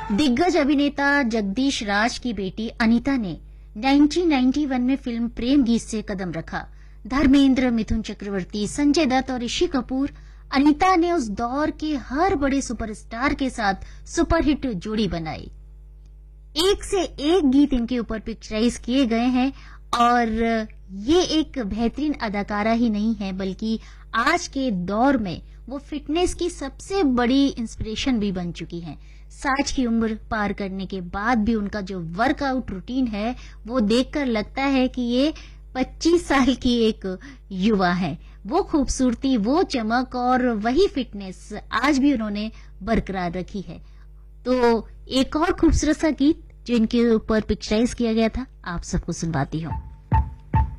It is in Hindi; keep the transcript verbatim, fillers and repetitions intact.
दिग्गज अभिनेता जगदीश राज की बेटी अनीता ने उन्नीस सौ इक्यानवे में फिल्म प्रेम गीत से कदम रखा। धर्मेंद्र, मिथुन चक्रवर्ती, संजय दत्त और ऋषि कपूर, अनीता ने उस दौर के हर बड़े सुपरस्टार के साथ सुपरहिट जोड़ी बनाई। एक से एक गीत इनके ऊपर पिक्चराइज किए गए हैं और ये एक बेहतरीन अदाकारा ही नहीं है बल्कि आज के दौर में वो फिटनेस की सबसे बड़ी इंस्पिरेशन भी बन चुकी हैं। साठ की उम्र पार करने के बाद भी उनका जो वर्कआउट रूटीन है वो देखकर लगता है कि ये पच्चीस साल की एक युवा है। वो खूबसूरती, वो चमक और वही फिटनेस आज भी उन्होंने बरकरार रखी है। तो एक और खूबसूरत सा गीत जो इनके ऊपर पिक्चराइज किया गया था, आप सबको सुनवाती हूँ।